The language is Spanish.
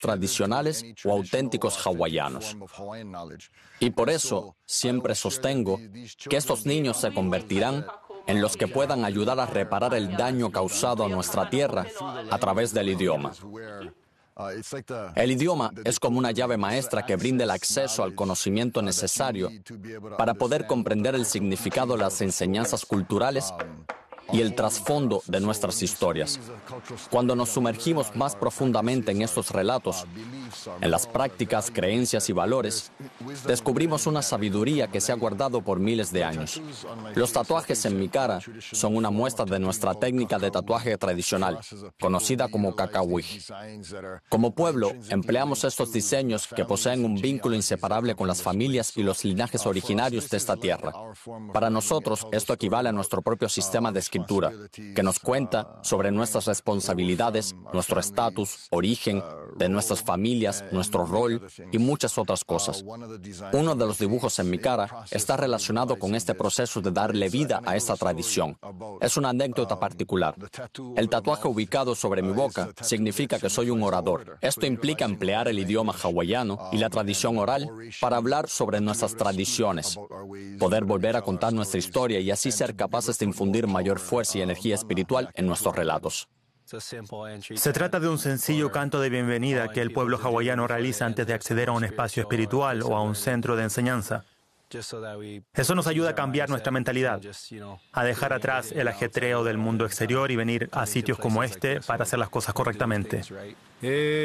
tradicionales o auténticos hawaianos. Y por eso siempre sostengo que estos niños se convertirán en los que puedan ayudar a reparar el daño causado a nuestra tierra a través del idioma. El idioma es como una llave maestra que brinda el acceso al conocimiento necesario para poder comprender el significado de las enseñanzas culturales y el trasfondo de nuestras historias. Cuando nos sumergimos más profundamente en estos relatos, en las prácticas, creencias y valores, descubrimos una sabiduría que se ha guardado por miles de años. Los tatuajes en mi cara son una muestra de nuestra técnica de tatuaje tradicional, conocida como kakawij. Como pueblo, empleamos estos diseños que poseen un vínculo inseparable con las familias y los linajes originarios de esta tierra. Para nosotros, esto equivale a nuestro propio sistema de escritura, que nos cuenta sobre nuestras responsabilidades, nuestro estatus, origen, de nuestras familias, nuestro rol y muchas otras cosas. Uno de los dibujos en mi cara está relacionado con este proceso de darle vida a esta tradición. Es una anécdota particular. El tatuaje ubicado sobre mi boca significa que soy un orador. Esto implica emplear el idioma hawaiano y la tradición oral para hablar sobre nuestras tradiciones, poder volver a contar nuestra historia y así ser capaces de infundir mayor fuerza y energía espiritual en nuestros relatos. Se trata de un sencillo canto de bienvenida que el pueblo hawaiano realiza antes de acceder a un espacio espiritual o a un centro de enseñanza. Eso nos ayuda a cambiar nuestra mentalidad, a dejar atrás el ajetreo del mundo exterior y venir a sitios como este para hacer las cosas correctamente.